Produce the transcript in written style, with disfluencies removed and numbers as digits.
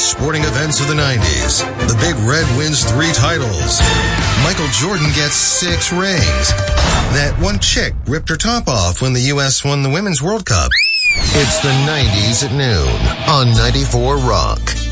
sporting events of the 90s. The Big Red wins 3 titles. Michael Jordan gets 6 rings. That one chick ripped her top off when the U.S. won the Women's World Cup. It's the 90s at noon on 94 Rock.